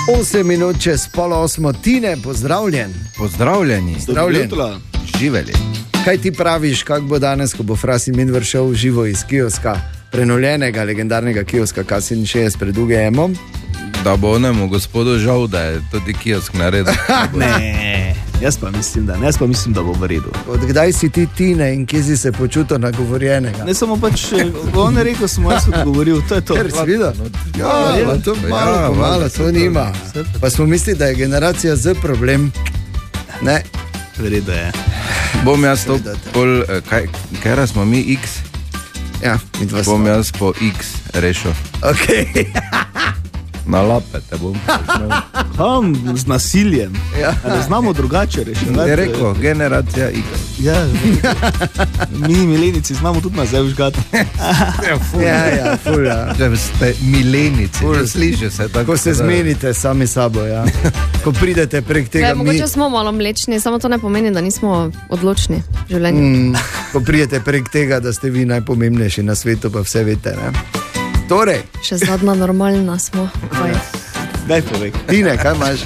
8 minut čez 7:30, Tine, pozdravljen. Pozdravljeni. Živeli. Kaj ti praviš, kak bo danes, ko bo Frasin Minver šel v živo iz kioska, prenovljenega, legendarnega kioska K67 pred UGM-om? Da bo onemu gospodu žal, da je tudi kiosk naredil. Ne, jaz pa mislim, da bo v redu. Od kdaj si ti, Tine, in kje si se počutil nagovorjenega? Ne samo pač, on je rekel, sem jaz odgovoril, to je to. Ker si videl? To malo, to nima. Pa smo mislili, da je generacija Z problem. Ne. V redu je. Bom jaz to pol, kaj smo mi X? Ja, mi dva smo. Bom jaz po X rešil. Ok. Na lape te bom. Kam z nasiljem? Ja. Ne znamo drugače rešiti. Je rekel, generacija X. Ja, mi milenici znamo tudi nazaj vžgati. Ja, ful, ja. Že ste milenici, sliši se tako. Ko se zmenite sami sabo, ja. Ko pridete prek tega mogoče smo malo mlečni, samo to ne pomeni, da nismo odločni v življenju. Ko pridete prek tega, da ste vi najpomembnejši na svetu, pa vse veste, ne? Torej. Še zadnja normalna smo. Daj povej. Tine, kaj imaš?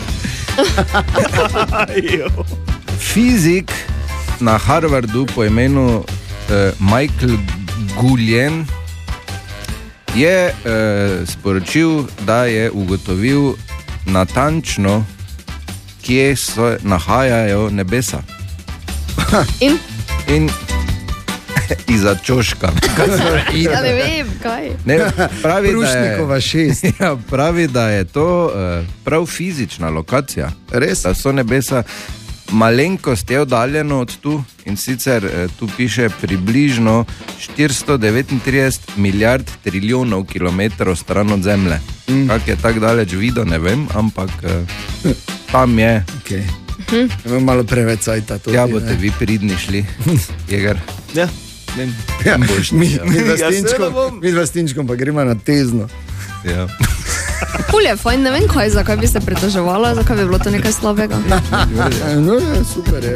Fizik na Harvardu po imenu Michael Gulien je sporočil, da je ugotovil natančno, kje se nahajajo nebesa. In iza čoška. Ja, ne vem, kaj. Ne, Prušnikova 6. Ja, pravi, da je to prav fizična lokacija. Res? Da so nebesa malenkost je oddaljeno od tu in sicer tu piše približno 439 milijard trilijonov kilometrov stran od Zemlje. Kak je tako daleč videl, ne vem, ampak tam je. Okay. Malo preveč cajta. Ja, boste vi pridni šli, Jeger. Ja. Ja, mi dva Stinčkom pa gremo na Tezno. Ja. Ful je fajn, ne vem kaj, zakaj bi se pritoževala, zakaj bi bilo to nekaj slabega. No, super je.